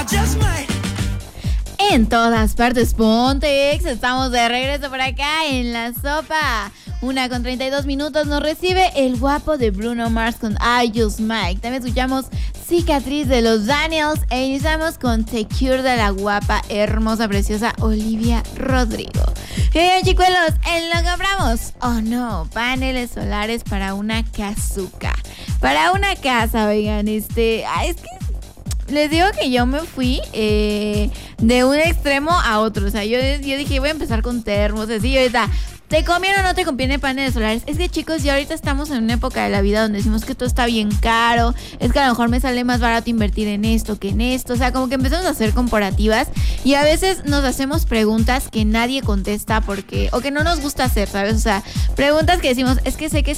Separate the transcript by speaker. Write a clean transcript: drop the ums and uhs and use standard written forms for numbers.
Speaker 1: En todas partes, Pontex. Estamos de regreso por acá en La Sopa. 1:32 nos recibe el guapo de Bruno Mars con I Just Might. También escuchamos Cicatriz de los Daniels e iniciamos con Te Cure de la guapa, hermosa, preciosa Olivia Rodrigo. Bien, chicuelos, ¿en lo compramos? Oh no, paneles solares para una casuca. Para una casa, oigan, es que les digo que yo me fui de un extremo a otro. O sea, yo dije, voy a empezar con termos, así, y ahorita, ¿te conviene o no te conviene paneles solares? Es que, chicos, ya ahorita estamos en una época de la vida donde decimos que todo está bien caro. Es que a lo mejor me sale más barato invertir en esto que en esto. O sea, como que empezamos a hacer comparativas y a veces nos hacemos preguntas que nadie contesta o que no nos gusta hacer, ¿sabes? O sea, preguntas que decimos, es que sé que